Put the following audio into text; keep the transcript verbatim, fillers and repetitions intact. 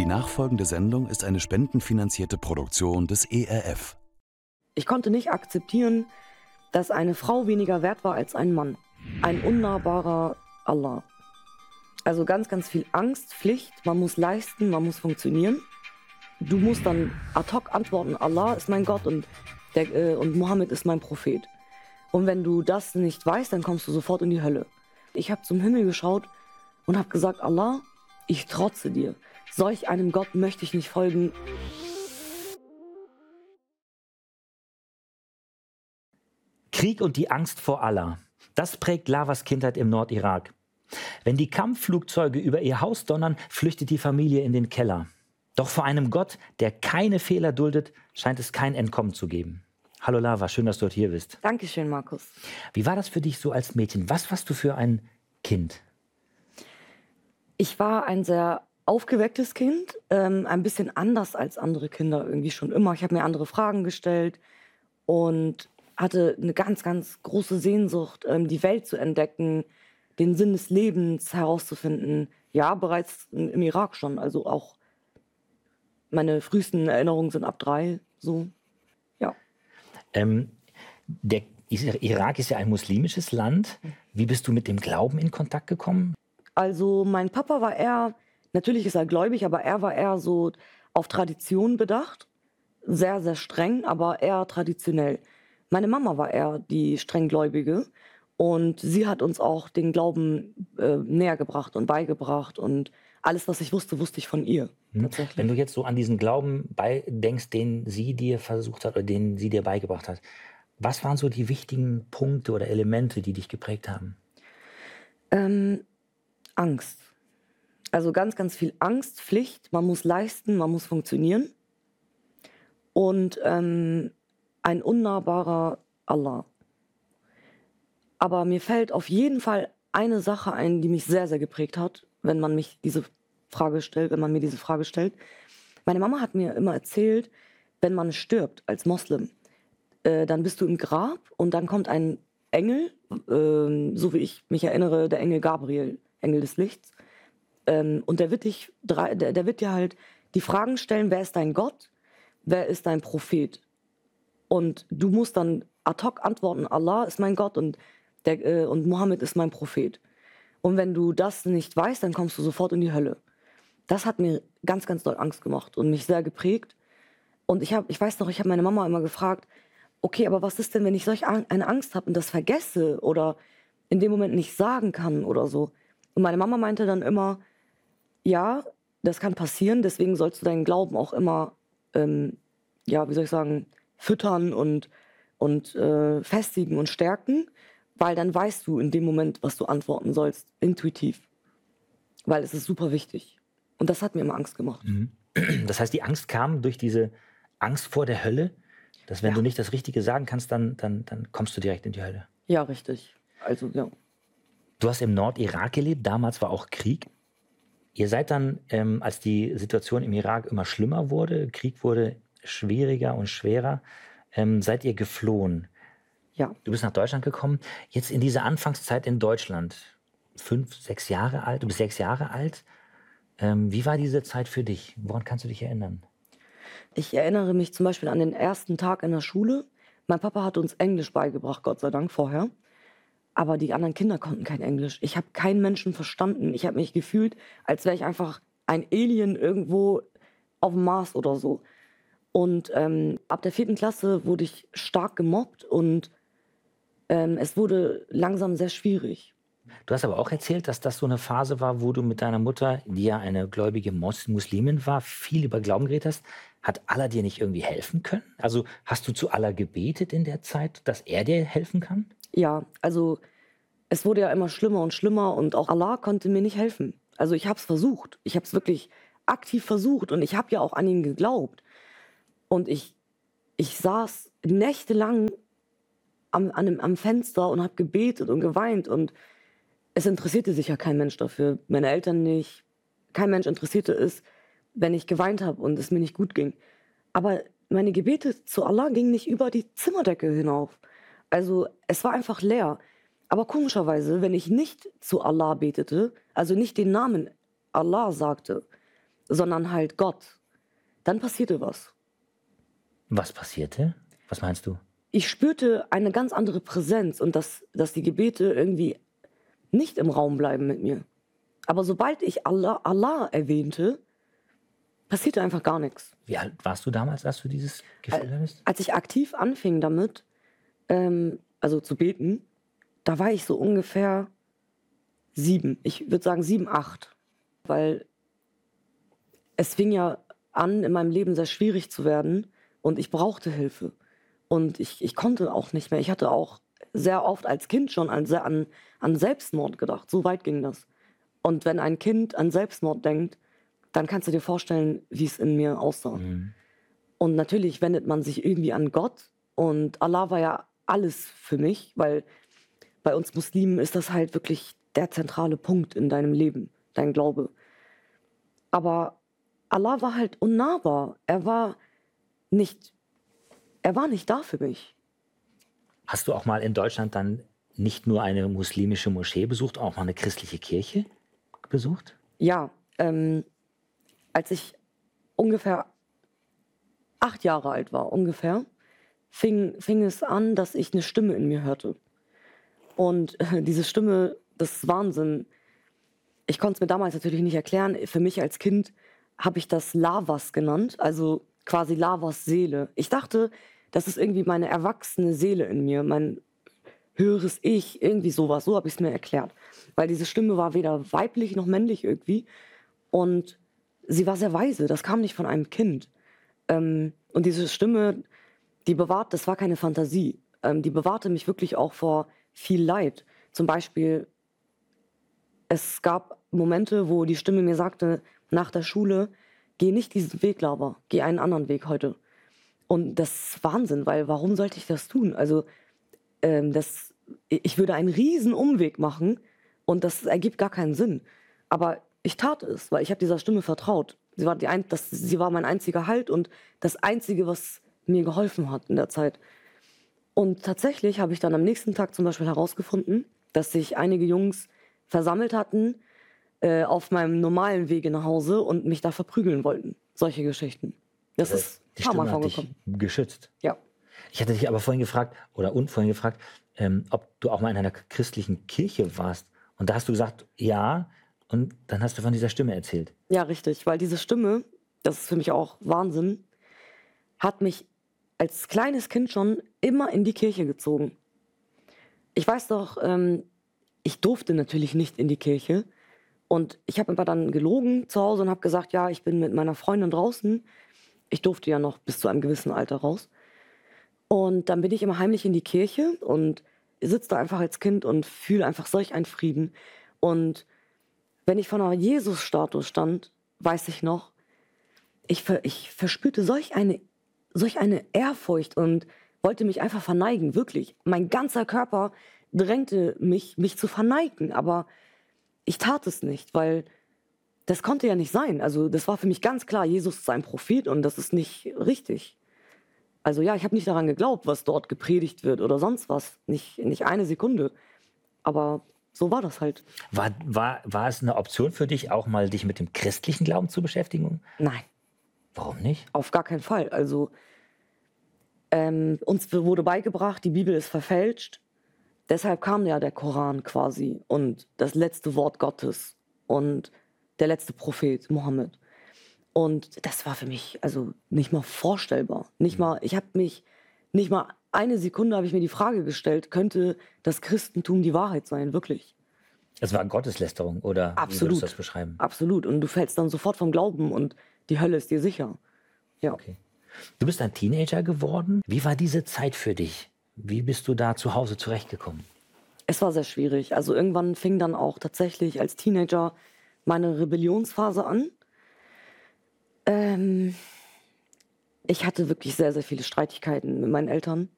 Die nachfolgende Sendung ist eine spendenfinanzierte Produktion des E R F. Ich konnte nicht akzeptieren, dass eine Frau weniger wert war als ein Mann. Ein unnahbarer Allah. Also ganz, ganz viel Angst, Pflicht, man muss leisten, man muss funktionieren. Du musst dann ad hoc antworten, Allah ist mein Gott und, der, äh, und Mohammed ist mein Prophet. Und wenn du das nicht weißt, dann kommst du sofort in die Hölle. Ich habe zum Himmel geschaut und habe gesagt, Allah, ich trotze dir. Solch einem Gott möchte ich nicht folgen. Krieg und die Angst vor Allah. Das prägt Lavas Kindheit im Nordirak. Wenn die Kampfflugzeuge über ihr Haus donnern, flüchtet die Familie in den Keller. Doch vor einem Gott, der keine Fehler duldet, scheint es kein Entkommen zu geben. Hallo Lava, schön, dass du heute hier bist. Dankeschön, Markus. Wie war das für dich so als Mädchen? Was warst du für ein Kind? Ich war ein sehr aufgewecktes Kind, ähm, ein bisschen anders als andere Kinder irgendwie schon immer. Ich habe mir andere Fragen gestellt und hatte eine ganz, ganz große Sehnsucht, ähm, die Welt zu entdecken, den Sinn des Lebens herauszufinden. Ja, bereits im, im Irak schon, also auch meine frühesten Erinnerungen sind ab drei, so, ja. Ähm, der Irak ist ja ein muslimisches Land. Wie bist du mit dem Glauben in Kontakt gekommen? Also mein Papa war eher, natürlich ist er gläubig, aber er war eher so auf Tradition bedacht. Sehr, sehr streng, aber eher traditionell. Meine Mama war eher die strenggläubige und sie hat uns auch den Glauben äh, näher gebracht und beigebracht und alles, was ich wusste, wusste ich von ihr. Hm. Wenn du jetzt so an diesen Glauben bei denkst, den sie dir versucht hat oder den sie dir beigebracht hat, was waren so die wichtigen Punkte oder Elemente, die dich geprägt haben? Ähm, Angst. Also ganz, ganz viel Angst, Pflicht, man muss leisten, man muss funktionieren. Und ähm, ein unnahbarer Allah. Aber mir fällt auf jeden Fall eine Sache ein, die mich sehr, sehr geprägt hat, wenn man mich diese Frage stellt, wenn man mir diese Frage stellt. Meine Mama hat mir immer erzählt, wenn man stirbt als Moslem, äh, dann bist du im Grab und dann kommt ein Engel, äh, so wie ich mich erinnere, der Engel Gabriel, Engel des Lichts. Ähm, und der wird, dich, der, der wird dir halt die Fragen stellen, wer ist dein Gott, wer ist dein Prophet? Und du musst dann ad hoc antworten, Allah ist mein Gott und, der, äh, und Mohammed ist mein Prophet. Und wenn du das nicht weißt, dann kommst du sofort in die Hölle. Das hat mir ganz, ganz doll Angst gemacht und mich sehr geprägt. Und ich, hab, ich weiß noch, ich habe meine Mama immer gefragt, okay, aber was ist denn, wenn ich solch eine Angst habe und das vergesse oder in dem Moment nicht sagen kann oder so? Und meine Mama meinte dann immer, ja, das kann passieren, deswegen sollst du deinen Glauben auch immer, ähm, ja, wie soll ich sagen, füttern und, und äh, festigen und stärken, weil dann weißt du in dem Moment, was du antworten sollst, intuitiv. Weil es ist super wichtig. Und das hat mir immer Angst gemacht. Das heißt, die Angst kam durch diese Angst vor der Hölle, dass wenn Ja. du nicht das Richtige sagen kannst, dann, dann, dann kommst du direkt in die Hölle. Ja, richtig. Also, ja. Du hast im Nordirak gelebt, damals war auch Krieg. Ihr seid dann, ähm, als die Situation im Irak immer schlimmer wurde, Krieg wurde schwieriger und schwerer, ähm, seid ihr geflohen. Ja. Du bist nach Deutschland gekommen. Jetzt in dieser Anfangszeit in Deutschland, fünf, sechs Jahre alt, du bist sechs Jahre alt. Ähm, wie war diese Zeit für dich? Woran kannst du dich erinnern? Ich erinnere mich zum Beispiel an den ersten Tag in der Schule. Mein Papa hat uns Englisch beigebracht, Gott sei Dank, vorher. Aber die anderen Kinder konnten kein Englisch. Ich habe keinen Menschen verstanden. Ich habe mich gefühlt, als wäre ich einfach ein Alien irgendwo auf dem Mars oder so. Und ähm, ab der vierten Klasse wurde ich stark gemobbt und ähm, es wurde langsam sehr schwierig. Du hast aber auch erzählt, dass das so eine Phase war, wo du mit deiner Mutter, die ja eine gläubige Mos- Muslimin war, viel über Glauben geredet hast. Hat Allah dir nicht irgendwie helfen können? Also hast du zu Allah gebetet in der Zeit, dass er dir helfen kann? Ja, also es wurde ja immer schlimmer und schlimmer und auch Allah konnte mir nicht helfen. Also ich habe es versucht. Ich habe es wirklich aktiv versucht und ich habe ja auch an ihn geglaubt. Und ich, ich saß nächtelang am, an dem, am Fenster und habe gebetet und geweint und es interessierte sich ja kein Mensch dafür. Meine Eltern nicht. Kein Mensch interessierte es, wenn ich geweint habe und es mir nicht gut ging. Aber meine Gebete zu Allah gingen nicht über die Zimmerdecke hinauf. Also es war einfach leer. Aber komischerweise, wenn ich nicht zu Allah betete, also nicht den Namen Allah sagte, sondern halt Gott, dann passierte was. Was passierte? Was meinst du? Ich spürte eine ganz andere Präsenz und dass, dass die Gebete irgendwie nicht im Raum bleiben mit mir. Aber sobald ich Allah, Allah erwähnte, passierte einfach gar nichts. Wie alt warst du damals, als du dieses Gefühl hattest? Als ich aktiv anfing damit, ähm, also zu beten, da war ich so ungefähr sieben. Ich würde sagen sieben, acht. Weil es fing ja an, in meinem Leben sehr schwierig zu werden und ich brauchte Hilfe. Und ich, ich konnte auch nicht mehr. Ich hatte auch sehr oft als Kind schon an, an, an Selbstmord gedacht. So weit ging das. Und wenn ein Kind an Selbstmord denkt, dann kannst du dir vorstellen, wie es in mir aussah. Mhm. Und natürlich wendet man sich irgendwie an Gott. Und Allah war ja alles für mich, weil bei uns Muslimen ist das halt wirklich der zentrale Punkt in deinem Leben, dein Glaube. Aber Allah war halt unnahbar. Er war nicht, er war nicht da für mich. Hast du auch mal in Deutschland dann nicht nur eine muslimische Moschee besucht, auch mal eine christliche Kirche besucht? Ja, ähm, als ich ungefähr acht Jahre alt war, ungefähr, fing, fing es an, dass ich eine Stimme in mir hörte. Und äh, diese Stimme, das ist Wahnsinn. Ich konnte es mir damals natürlich nicht erklären. Für mich als Kind habe ich das Lavas genannt, also quasi Lavas Seele. Ich dachte, das ist irgendwie meine erwachsene Seele in mir, mein höheres Ich, irgendwie sowas. So habe ich es mir erklärt. Weil diese Stimme war weder weiblich noch männlich irgendwie. Und sie war sehr weise, das kam nicht von einem Kind. Ähm, und diese Stimme, die bewahrt, das war keine Fantasie. Ähm, die bewahrte mich wirklich auch vor viel Leid. Zum Beispiel, es gab Momente, wo die Stimme mir sagte, nach der Schule, geh nicht diesen Weg, Lava, geh einen anderen Weg heute. Und das ist Wahnsinn, weil warum sollte ich das tun? Also ähm, das, ich würde einen riesen Umweg machen und das ergibt gar keinen Sinn. Aber ich tat es, weil ich habe dieser Stimme vertraut. Sie war, die ein, das, sie war mein einziger Halt und das Einzige, was mir geholfen hat in der Zeit. Und tatsächlich habe ich dann am nächsten Tag zum Beispiel herausgefunden, dass sich einige Jungs versammelt hatten äh, auf meinem normalen Wege nach Hause und mich da verprügeln wollten. Solche Geschichten. Das Äh, ist Die ein paar Mal Stimme hat dich vorgekommen. geschützt. Ja. Ich hatte dich aber vorhin gefragt, oder und vorhin gefragt, ähm, ob du auch mal in einer christlichen Kirche warst. Und da hast du gesagt, ja. Und dann hast du von dieser Stimme erzählt. Ja, richtig, weil diese Stimme, das ist für mich auch Wahnsinn, hat mich als kleines Kind schon immer in die Kirche gezogen. Ich weiß doch, ähm, ich durfte natürlich nicht in die Kirche. Und ich habe immer dann gelogen zu Hause und habe gesagt, ja, ich bin mit meiner Freundin draußen. Ich durfte ja noch bis zu einem gewissen Alter raus. Und dann bin ich immer heimlich in die Kirche und sitze da einfach als Kind und fühle einfach solch einen Frieden. Und wenn ich vor einer Jesus-Statue stand, weiß ich noch, ich, ver, ich verspürte solch eine, solch eine Ehrfurcht und wollte mich einfach verneigen, wirklich. Mein ganzer Körper drängte mich, mich zu verneigen, aber ich tat es nicht, weil das konnte ja nicht sein. Also das war für mich ganz klar, Jesus ist ein Prophet und das ist nicht richtig. Also ja, ich habe nicht daran geglaubt, was dort gepredigt wird oder sonst was. Nicht, nicht eine Sekunde. Aber so war das halt. War, war, war es eine Option für dich, auch mal dich mit dem christlichen Glauben zu beschäftigen? Nein, Warum nicht? auf gar keinen Fall. Also ähm, uns wurde beigebracht, die Bibel ist verfälscht. Deshalb kam ja der Koran quasi und das letzte Wort Gottes und der letzte Prophet, Mohammed. Und das war für mich also nicht mal vorstellbar. Nicht mal, ich habe mich, nicht mal eine Sekunde habe ich mir die Frage gestellt, könnte das Christentum die Wahrheit sein, wirklich? Es war Gotteslästerung, oder wie Absolut. würdest du das beschreiben? Absolut. Und du fällst dann sofort vom Glauben und die Hölle ist dir sicher. Ja. Okay. Du bist ein Teenager geworden. Wie war diese Zeit für dich? Wie bist du da zu Hause zurechtgekommen? Es war sehr schwierig. Also irgendwann fing dann auch tatsächlich als Teenager meine Rebellionsphase an. Ähm, ich hatte wirklich sehr, sehr viele Streitigkeiten mit meinen Eltern.